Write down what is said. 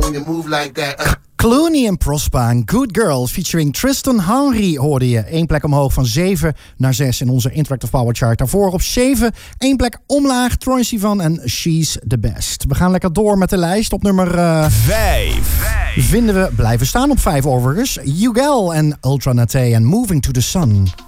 when you move like that. Clooney en Prospa, Good Girl, featuring Tristan Henry hoorde je. 1 plek omhoog van 7 naar 6 in onze Interactive Power Chart. Daarvoor op 7, 1 plek omlaag, Troye Sivan en She's the Best. We gaan lekker door met de lijst. Op nummer 5 vinden we, blijven staan op 5 overigens, Ugel en Ultra Naté en Moving to the Sun.